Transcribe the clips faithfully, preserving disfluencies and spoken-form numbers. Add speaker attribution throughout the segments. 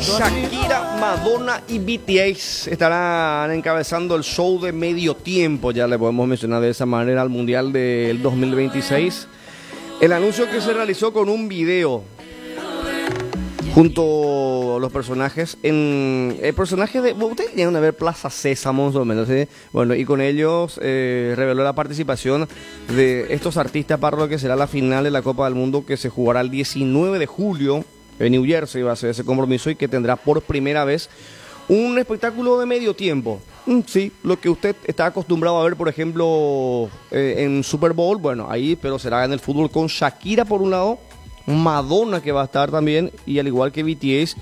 Speaker 1: Shakira, Madonna y B T S estarán encabezando el show de medio tiempo, ya le podemos mencionar de esa manera, al Mundial del dos mil veintiséis. El anuncio que se realizó con un video junto a los personajes en el personaje de, ustedes llegan a ver Plaza Sésamo más o menos, ¿sí? Bueno, y con ellos eh, reveló la participación de estos artistas para lo que será la final de la Copa del Mundo, que se jugará el diecinueve de julio en New Jersey. Va a ser ese compromiso, y que tendrá por primera vez un espectáculo de medio tiempo. Mm, sí, lo que usted está acostumbrado a ver, por ejemplo, eh, en Super Bowl, bueno, ahí, pero será en el fútbol, con Shakira por un lado, Madonna que va a estar también, y al igual que B T S,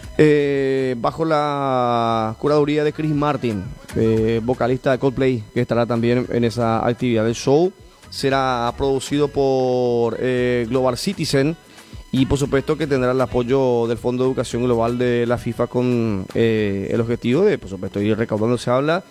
Speaker 1: eh, bajo la curaduría de Chris Martin, eh, vocalista de Coldplay, que estará también en esa actividad. El show será producido por eh, Global Citizen, y por supuesto que tendrá el apoyo del Fondo de Educación Global de la FIFA, con eh, el objetivo de, por supuesto, ir recaudando. Se habla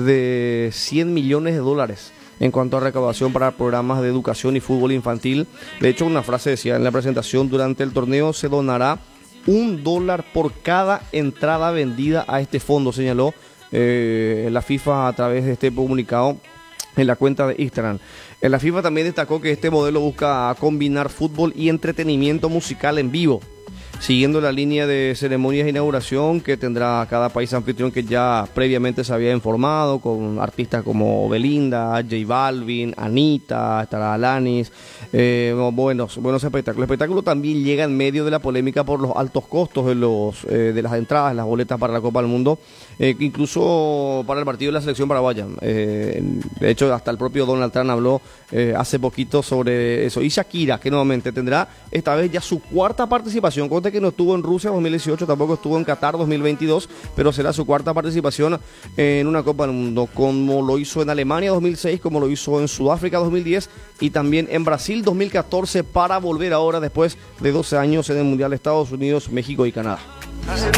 Speaker 1: de cien millones de dólares en cuanto a recaudación para programas de educación y fútbol infantil. De hecho, una frase decía en la presentación: durante el torneo se donará un dólar por cada entrada vendida a este fondo, señaló eh, la FIFA a través de este comunicado en la cuenta de Instagram. En la FIFA también destacó que este modelo busca combinar fútbol y entretenimiento musical en vivo, siguiendo la línea de ceremonias de inauguración que tendrá cada país anfitrión, que ya previamente se había informado, con artistas como Belinda, J Balvin, Anita, estará Alanis, eh, buenos, buenos espectáculos. El espectáculo también llega en medio de la polémica por los altos costos de los eh, de las entradas, las boletas para la Copa del Mundo, eh, incluso para el partido de la selección paraguaya. Eh, de hecho, hasta el propio Donald Trump habló eh, hace poquito sobre eso. Y Shakira, que nuevamente tendrá esta vez ya su cuarta participación, con que no estuvo en Rusia dos mil dieciocho, tampoco estuvo en Qatar dos mil veintidós, pero será su cuarta participación en una Copa del Mundo, como lo hizo en Alemania dos mil seis, como lo hizo en Sudáfrica dos mil diez y también en Brasil dos mil catorce, para volver ahora después de doce años en el Mundial de Estados Unidos, México y Canadá.